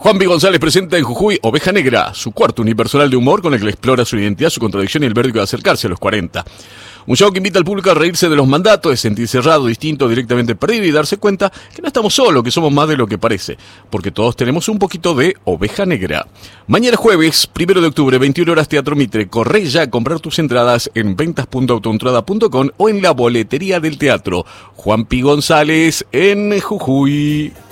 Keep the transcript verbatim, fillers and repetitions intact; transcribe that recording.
Juan P. González presenta en Jujuy Oveja Negra, su cuarto unipersonal de humor con el que explora su identidad, su contradicción y el vértigo de acercarse a los cuarenta. Un show que invita al público a reírse de los mandatos, de sentirse errado, distinto, directamente perdido y darse cuenta que no estamos solos, que somos más de lo que parece, porque todos tenemos un poquito de Oveja Negra. Mañana jueves, primero de octubre, veintiuna horas, Teatro Mitre. Corre ya a comprar tus entradas en ventas punto autoentrada punto com o en la boletería del teatro. Juan P. González en Jujuy.